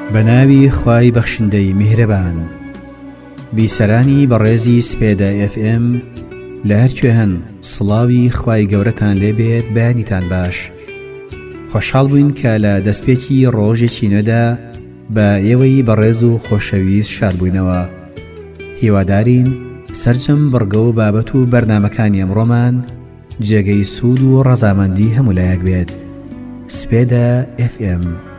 بەناوی خوای بەخشندەی میهرەبان. بیسەرانی بەڕێزی سپێدە FM لە هەرکوێ هەن، سڵاوی خوای گەورەتان لێبێت. بەیانیتان باش. خۆشحاڵ بووین کە لە دەستپێکی ڕۆژێکی نوێدا بە ئێوەی بەڕێز و خۆشەویست شاد بووینەوە. هیوادارین سەرجەم بڕگە و بابەت و بەرنامەکانی ئەمڕۆمان جێگەی سوود و ڕەزامەندی هەموو لایەک بێت. سپێدە FM.